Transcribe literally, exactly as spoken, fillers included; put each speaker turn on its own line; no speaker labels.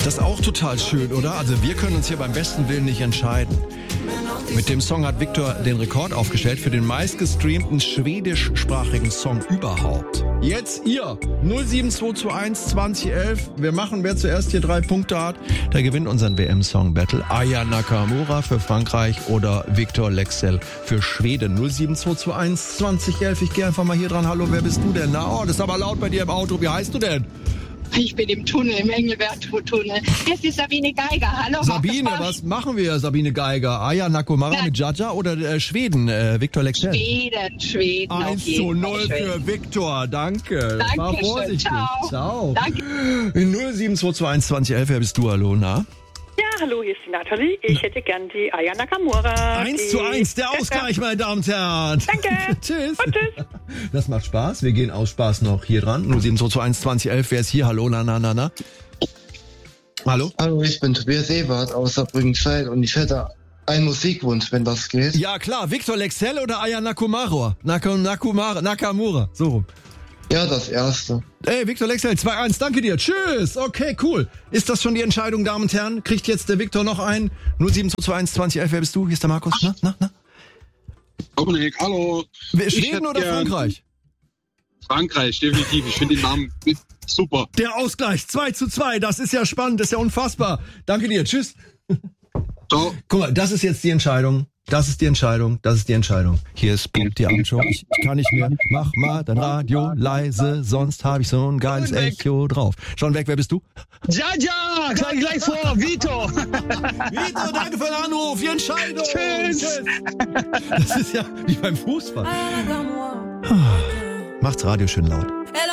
Das ist auch total schön, oder? Also wir können uns hier beim besten Willen nicht entscheiden. Mit dem Song hat Victor den Rekord aufgestellt für den meistgestreamten schwedischsprachigen Song überhaupt. Jetzt ihr, null sieben zwei zwei eins zwanzig elf. Wir machen, wer zuerst hier drei Punkte hat, der gewinnt unseren W M-Song Battle. Aya Nakamura für Frankreich oder Victor Lexell für Schweden. null sieben zwei zwei eins zwanzig elf. Ich gehe einfach mal hier dran. Hallo, wer bist du denn? Na, oh, das ist aber laut bei dir im Auto. Wie heißt du denn?
Ich bin im Tunnel, im Engelbert-Tunnel. Das ist Sabine Geiger. Hallo.
Sabine, was machen wir, Sabine Geiger? Aya Nakamura ja. mit Jaja oder äh, Schweden, äh, Victor Lexell?
Schweden, Schweden.
eins zu null für Victor, danke.
Danke
War vorsichtig.
Ciao.
Ciao.
Danke.
null sieben zwei zwei eins zwanzig elf, wer bist du? Hallo, na?
Ja, hallo, hier ist die Nathalie. Ich hätte gern die Aya Nakamura.
Eins zu eins, der Ausgleich, meine Damen und Herren.
Danke.
Tschüss.
Und tschüss.
Das macht Spaß. Wir gehen aus Spaß noch hier dran. null sieben zwei zwei eins zwanzig elf, wer ist hier? Hallo, na, na, na, na. Hallo?
Hallo, ich bin Tobias Ebert aus Saarbrücken-Zeit und ich hätte einen Musikwunsch, wenn das geht.
Ja, klar. Victor Lexell oder Aya Nakamura? Nak- Nakamura, Nakamura, so rum.
Ja, das erste.
Ey, Victor Lexell, zwei eins, danke dir. Tschüss. Okay, cool. Ist das schon die Entscheidung, Damen und Herren? Kriegt jetzt der Victor noch einen? null sieben zwei zwei eins zwanzig elf, wer bist du? Hier ist der Markus. Na, na, na?
Dominik, hallo.
Schweden oder Frankreich?
Frankreich, definitiv. Ich finde den Namen super.
Der Ausgleich, zwei zu zwei, das ist ja spannend, das ist ja unfassbar. Danke dir, tschüss.
Ciao.
Guck mal, das ist jetzt die Entscheidung. Das ist die Entscheidung, das ist die Entscheidung. Hier ist Punkt die Abendshow. Ich, ich kann nicht mehr. Mach mal dein Radio leise, sonst habe ich so ein geiles Echo drauf. Schon weg, wer bist du?
Jaja, gleich, gleich vor, Vito.
Vito, danke für den Anruf, die Entscheidung.
Tschüss.
Das ist ja wie beim Fußball. Macht's Radio schön laut.